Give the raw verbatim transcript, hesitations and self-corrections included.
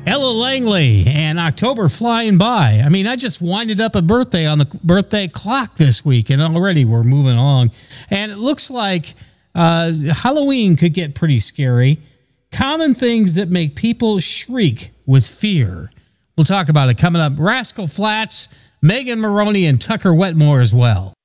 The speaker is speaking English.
Ella Langley and October flying by. I mean, I just winded up a birthday on the birthday clock this week, and already we're moving along. And it looks like uh, Halloween could get pretty scary. Common things that make people shriek with fear. We'll talk about it coming up. Rascal Flatts, Megan Moroney, and Tucker Wetmore as well.